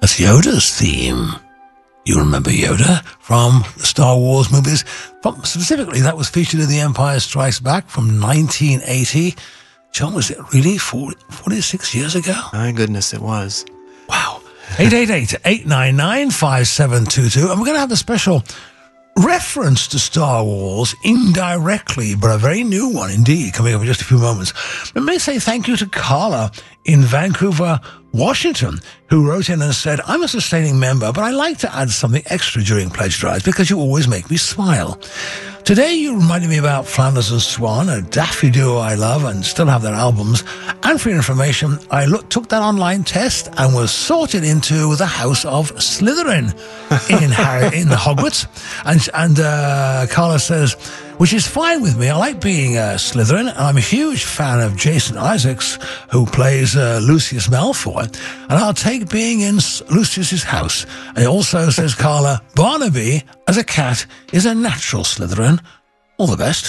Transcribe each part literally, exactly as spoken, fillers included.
That's Yoda's theme. You remember Yoda from the Star Wars movies? From, specifically, that was featured in The Empire Strikes Back from nineteen eighty. John, was it really forty, forty-six years ago? My goodness, it was. Wow. eight eight eight, eight nine nine, five seven two two. And we're going to have a special reference to Star Wars indirectly, but a very new one indeed, coming up in just a few moments. Let me say thank you to Carla in Vancouver, Washington, who wrote in and said, I'm a sustaining member, but I like to add something extra during pledge drives because you always make me smile. Today you reminded me about Flanders and Swan, a Daffy duo I love and still have their albums. And for your information, I look, took that online test and was sorted into the House of Slytherin in Harry, in the Hogwarts. And, and uh, Carla says, which is fine with me. I like being a Slytherin, and I'm a huge fan of Jason Isaacs, who plays uh, Lucius Malfoy, and I'll take being in Lucius's house. And it also says, Carla, Barnaby, as a cat, is a natural Slytherin. All the best.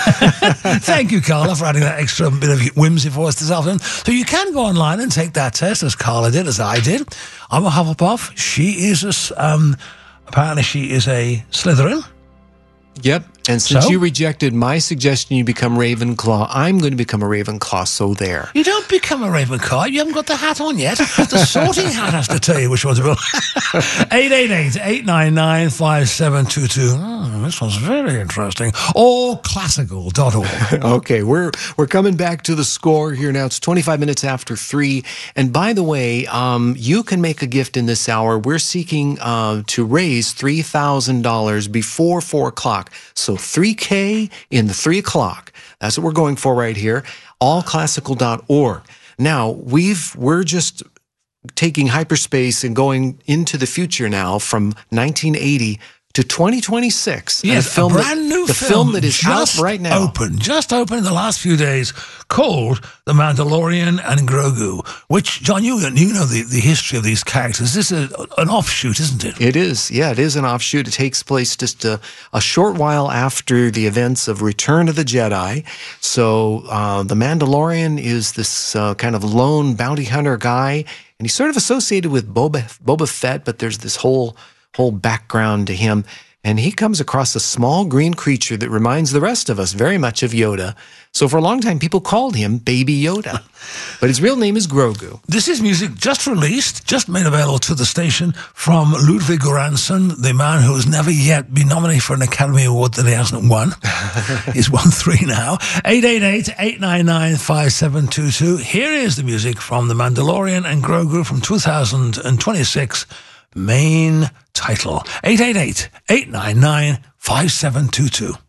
Thank you, Carla, for adding that extra bit of whimsy for us this afternoon. So you can go online and take that test, as Carla did, as I did. I'm a Hufflepuff. She is a, um, apparently she is a Slytherin. Yep. And since So? you rejected my suggestion you become Ravenclaw, I'm going to become a Ravenclaw, so there. You don't become a Ravenclaw. You haven't got the hat on yet. The sorting hat has to tell you which one to build. eight eight eight, eight nine nine, five seven two two. Oh, this one's very interesting. All classical dot org. Okay, we're we're coming back to the score here now. It's twenty-five minutes after three. And by the way, um, you can make a gift in this hour. We're seeking uh, to raise three thousand dollars before four o'clock. So three K in the three o'clock. That's what we're going for right here. all classical dot org. Now, we've, we're just taking hyperspace and going into the future now from nineteen eighty to twenty twenty-six. Yes, a, film a brand that, new the film, film that is just out right now. Open, just open in the last few days, called The Mandalorian and Grogu, which, John, you, you know the, the history of these characters. This is a, an offshoot, isn't it? It is, yeah, it is an offshoot. It takes place just a, a short while after the events of Return of the Jedi. So uh, the Mandalorian is this uh, kind of lone bounty hunter guy, and he's sort of associated with Boba, Boba Fett, but there's this whole whole background to him. And he comes across a small green creature that reminds the rest of us very much of Yoda. So for a long time, people called him Baby Yoda. But his real name is Grogu. This is music just released, just made available to the station from Ludwig Göransson, the man who has never yet been nominated for an Academy Award that he hasn't won. He's won three now. eight eight eight, eight nine nine, five seven two two. Here is the music from The Mandalorian and Grogu from two thousand twenty-six. Main title. eight eight eight, eight nine nine, five seven two two.